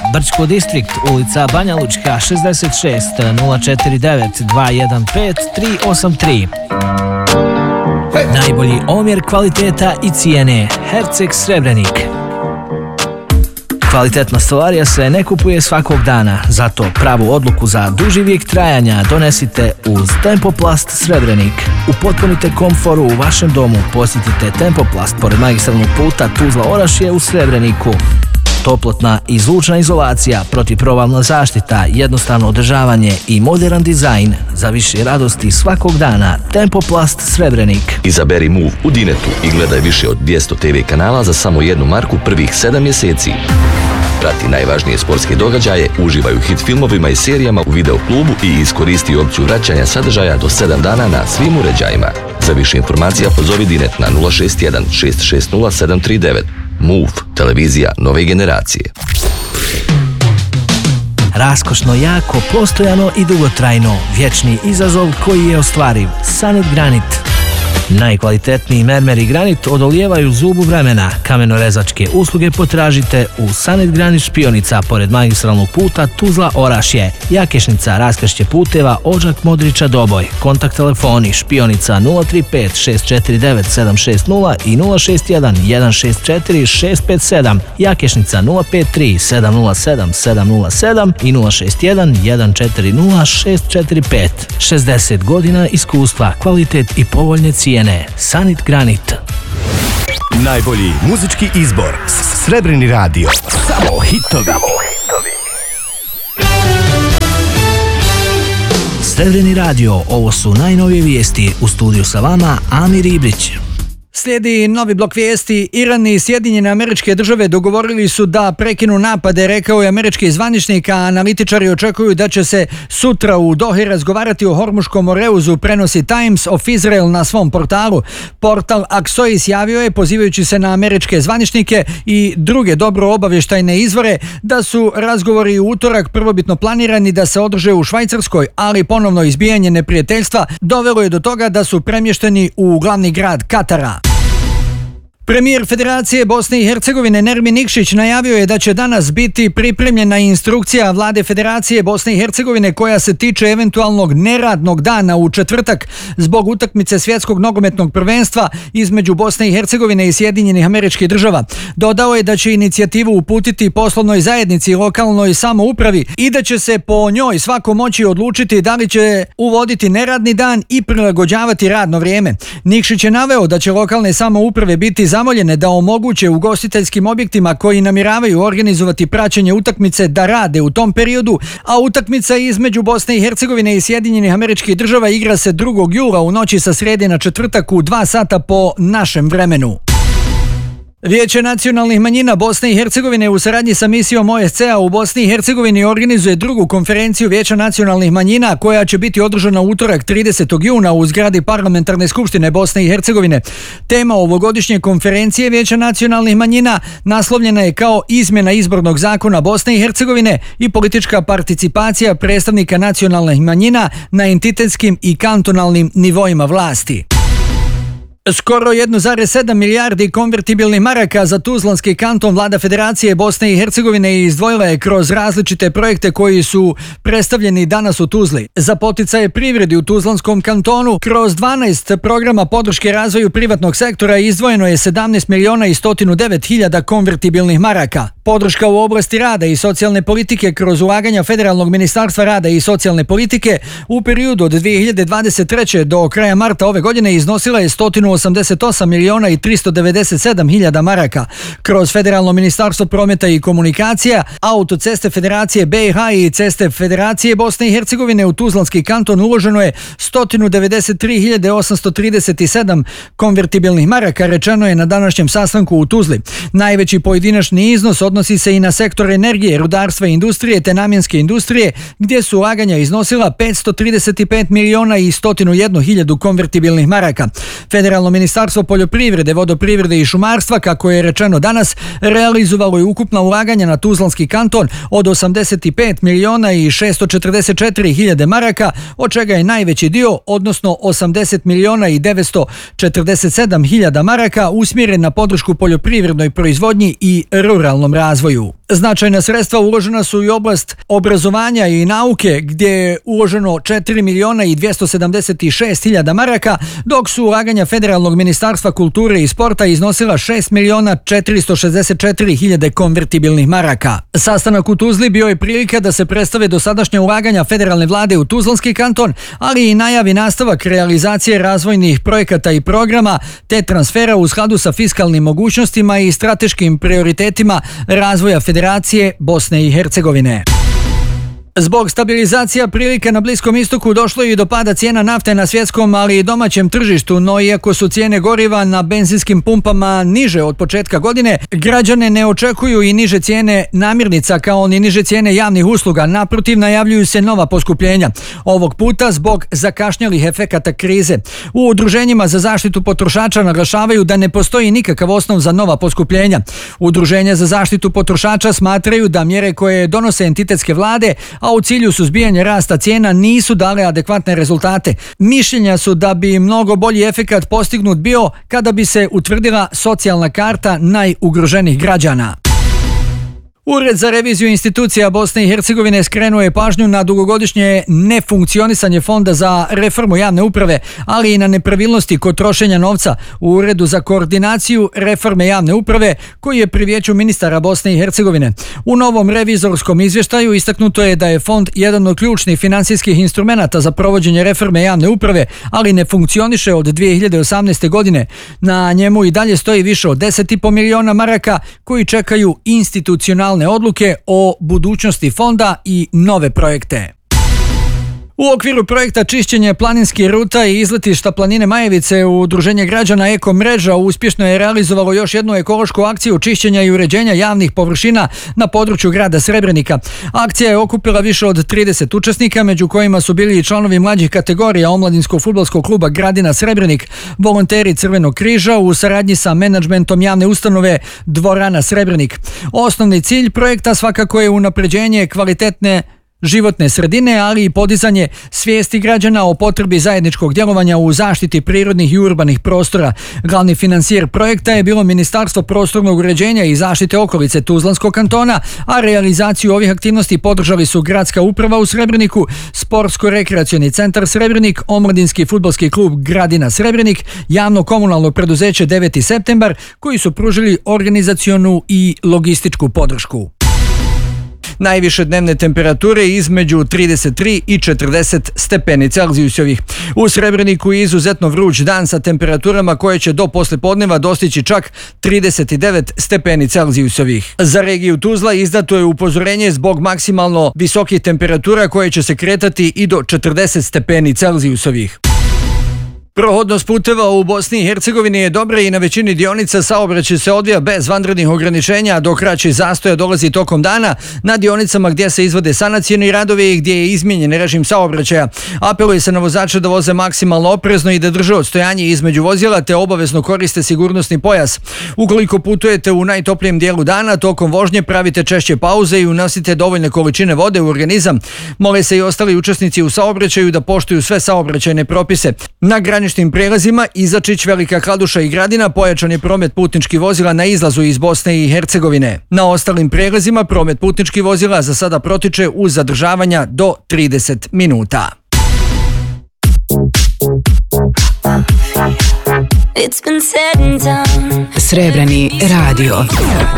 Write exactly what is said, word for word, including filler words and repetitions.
Brčko distrikt, ulica Banja Lučka šezdeset šest, nula četiri devet dva jedan pet tri osam tri. Najbolji omjer kvaliteta i cijene. Herceg Srebrenik. Kvalitetna stolarija se ne kupuje svakog dana, zato pravu odluku za duži vijek trajanja donesite uz Tempoplast Srebrenik. Upotpunite komforu u vašem domu, posjetite Tempoplast pored magistralnog puta Tuzla-Orašje u Srebreniku. Toplotna i zvučna izolacija, protivprovalna zaštita, jednostavno održavanje i moderan dizajn. Za više radosti svakog dana, Tempoplast Srebrenik. Izaberi Move u Dinetu i gledaj više od dvjesto te ve kanala za samo jednu marku prvih sedam mjeseci. Prati najvažnije sportske događaje, uživaj u hit filmovima i serijama u video klubu i iskoristi opciju vraćanja sadržaja do sedam dana na svim uređajima. Za više informacija pozovi Dinet na nula šest jedan šest šest nula sedam tri devet. Move, televizija nove generacije. Raskošno, jako, postojano i dugotrajno. Vječni izazov koji je ostvariv. Sanit Granit. Najkvalitetniji mermer i granit odolijevaju zubu vremena. Kamenorezačke usluge potražite u Sanit Granit Špionica pored magistralnog puta Tuzla-Orašje. Jakešnica, raskršće puteva Odžak Modrića Doboj. Kontakt telefoni Špionica nula tri pet šest četiri devet sedam šest nula i nula šest jedan jedan šest četiri šest pet sedam. Jakešnica nula pet tri sedam nula sedam sedam nula sedam i nula šest jedan jedan četiri nula šest četiri pet. šezdeset godina iskustva, kvalitet i povoljne cijene. Sanit Granit. Najbolji muzički izbor. Srebrni radio. Samo hitovi. Srebrni radio, ovo su najnovije vijesti. U studiju sa vama Amir Ibrić. Slijedi novi blok vijesti. Iran i Sjedinjene Američke Države dogovorili su da prekinu napade, rekao je američki zvaničnik, a analitičari očekuju da će se sutra u Dohi razgovarati o Hormuškom moreuzu, prenosi Times of Israel na svom portalu. Portal Axios javio je, pozivajući se na američke zvaničnike i druge dobro obavještajne izvore, da su razgovori u utorak prvobitno planirani da se održe u Švajcarskoj, ali ponovno izbijanje neprijateljstva dovelo je do toga da su premješteni u glavni grad Katara. Premijer Federacije Bosne i Hercegovine Nermin Nikšić najavio je da će danas biti pripremljena instrukcija vlade Federacije Bosne i Hercegovine koja se tiče eventualnog neradnog dana u četvrtak zbog utakmice svjetskog nogometnog prvenstva između Bosne i Hercegovine i Sjedinjenih Američkih Država. Dodao je da će inicijativu uputiti poslovnoj zajednici i lokalnoj samoupravi i da će se po njoj svako moći odlučiti da li će uvoditi neradni dan i prilagođavati radno vrijeme. Nikšić je naveo da će lokalne samouprave biti zamoljene da omoguće ugostiteljskim objektima koji namjeravaju organizovati praćenje utakmice da rade u tom periodu, a utakmica između Bosne i Hercegovine i Sjedinjenih Američkih Država igra se drugog jula u noći sa srijede na četvrtak u dva sata po našem vremenu. Vijeće nacionalnih manjina Bosne i Hercegovine u saradnji sa misijom O S C A u Bosni i Hercegovini organizuje drugu konferenciju Vijeća nacionalnih manjina koja će biti održana u utorak tridesetog juna u zgradi Parlamentarne skupštine Bosne i Hercegovine. Tema ovogodišnje konferencije Vijeća nacionalnih manjina naslovljena je kao izmjena izbornog zakona Bosne i Hercegovine i politička participacija predstavnika nacionalnih manjina na entitetskim i kantonalnim nivoima vlasti. Skoro jedan zarez sedam milijardi konvertibilnih maraka za Tuzlanski kanton vlada Federacije Bosne i Hercegovine izdvojila je kroz različite projekte koji su predstavljeni danas u Tuzli. Za poticaje privredi u Tuzlanskom kantonu kroz dvanaest programa podrške razvoju privatnog sektora izdvojeno je sedamnaest miliona i sto devet hiljada konvertibilnih maraka. Podrška u oblasti rada i socijalne politike kroz ulaganja Federalnog ministarstva rada i socijalne politike u periodu od dvije hiljade dvadeset treće do kraja marta ove godine iznosila je sto osamdeset osam miliona i tristo devedeset sedam hiljada maraka. Kroz Federalno ministarstvo prometa i komunikacija, autoceste Federacije B i H i ceste Federacije Bosne i Hercegovine u Tuzlanski kanton uloženo je sto devedeset tri hiljade osamsto trideset sedam konvertibilnih maraka, rečeno je na današnjem sastanku u Tuzli. Najveći pojedinačni iznos odnosi se i na sektor energije, rudarstva i industrije te namjenske industrije, gdje su ulaganja iznosila petsto trideset pet miliona i sto jedna hiljadu konvertibilnih maraka. Federalno ministarstvo poljoprivrede, vodoprivrede i šumarstva, kako je rečeno danas, realizovalo je ukupna ulaganja na Tuzlanski kanton od osamdeset pet miliona i šesto četrdeset četiri hiljade maraka, od čega je najveći dio, odnosno osamdeset miliona i devetsto četrdeset sedam hiljada maraka, usmjeren na podršku poljoprivrednoj proizvodnji i ruralnom razvoju. Značajna sredstva uložena su i u oblast obrazovanja i nauke, gdje je uloženo četiri miliona i dvjesto sedamdeset šest hiljada maraka, dok su ulaganja Federalnog ministarstva kulture i sporta iznosila šest miliona četiristo šezdeset četiri hiljade konvertibilnih maraka. Sastanak u Tuzli bio je prilika da se predstave dosadašnja ulaganja federalne vlade u Tuzlanski kanton, ali i najavi nastavak realizacije razvojnih projekata i programa, te transfera u skladu sa fiskalnim mogućnostima i strateškim prioritetima razvoja Federacije Bosne i Hercegovine. Zbog stabilizacija prilika na Bliskom istoku došlo je i do pada cijena nafte na svjetskom, ali i domaćem tržištu, no iako su cijene goriva na benzinskim pumpama niže od početka godine, građane ne očekuju i niže cijene namirnica kao ni niže cijene javnih usluga. Naprotiv, najavljuju se nova poskupljenja. Ovog puta zbog zakašnjelih efekata krize. U udruženjima za zaštitu potrošača naglašavaju da ne postoji nikakav osnov za nova poskupljenja. Udruženja za zaštitu potrošača smatraju da mjere koje donose entitetske vlade, a u cilju suzbijanja rasta cijena, nisu dale adekvatne rezultate. Mišljenja su da bi mnogo bolji efekat postignut bio kada bi se utvrdila socijalna karta najugroženijih građana. Ured za reviziju institucija Bosne i Hercegovine skrenuo je pažnju na dugogodišnje nefunkcionisanje Fonda za reformu javne uprave, ali i na nepravilnosti kod trošenja novca u Uredu za koordinaciju reforme javne uprave, koji je pri Vijeću ministara Bosne i Hercegovine. U novom revizorskom izvještaju istaknuto je da je fond jedan od ključnih financijskih instrumenata za provođenje reforme javne uprave, ali ne funkcioniše od dvije hiljade osamnaeste. godine. Na njemu i dalje stoji više od deset i po miliona maraka koji čekaju institucionalne odluke o budućnosti fonda i nove projekte. U okviru projekta čišćenje planinskih ruta i izletišta planine Majevice, udruženje građana Eko mreža uspješno je realizovalo još jednu ekološku akciju čišćenja i uređenja javnih površina na području grada Srebrenika. Akcija je okupila više od trideset učesnika, među kojima su bili i članovi mlađih kategorija omladinskog fudbalskog kluba Gradina Srebrenik, volonteri Crvenog križa u saradnji sa menadžmentom javne ustanove Dvorana Srebrenik. Osnovni cilj projekta svakako je unapređenje kvalitetne životne sredine, ali i podizanje svijesti građana o potrebi zajedničkog djelovanja u zaštiti prirodnih i urbanih prostora. Glavni financijer projekta je bilo Ministarstvo prostornog uređenja i zaštite okolice Tuzlanskog kantona, a realizaciju ovih aktivnosti podržali su Gradska uprava u Srebreniku, Sportsko-rekreacioni centar Srebrenik, Omladinski fudbalski klub Gradina Srebrenik, javno komunalno preduzeće deveti septembar, koji su pružili organizacionu i logističku podršku. Najviše dnevne temperature između trideset tri i četrdeset stepeni Celzijusovih. U Srebreniku je izuzetno vruć dan sa temperaturama koje će do poslijepodneva dostići čak trideset devet stepeni Celzijusovih. Za regiju Tuzla izdato je upozorenje zbog maksimalno visokih temperatura koje će se kretati i do četrdeset stepeni Celzijusovih. Prohodnost puteva u Bosni i Hercegovini je dobra i na većini dionica saobraćaj se odvija bez vanrednih ograničenja, dok kraći zastoja dolazi tokom dana na dionicama gdje se izvode sanacijeni radovi i gdje je izmijenjen režim saobraćaja. Apeluje se na vozače da voze maksimalno oprezno i da drže odstojanje između vozila te obavezno koriste sigurnosni pojas. Ukoliko putujete u najtoplijem dijelu dana, tokom vožnje pravite češće pauze i unosite dovoljne količine vode u organizam. Mole se i ostali učesnici u saobraćaju da poštuju sve saobraćajne propise. Na graničnim prijelazima Izačić, Velika Kladuša i Gradina pojačan je promet putničkih vozila na izlazu iz Bosne i Hercegovine. Na ostalim prijelazima promet putničkih vozila za sada protiče uz zadržavanja do trideset minuta. Srebrni radio.